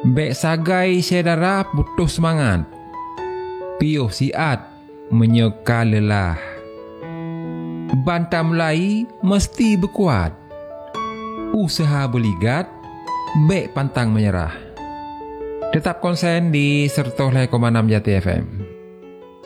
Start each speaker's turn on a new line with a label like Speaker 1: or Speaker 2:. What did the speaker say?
Speaker 1: Bek sagai saudara putus semangat. Piuh siat menyeka lelah. Bantam lai mesti berkuat. Usaha berligat, bek pantang menyerah. Tetap konsen di 105,6 Jati FM.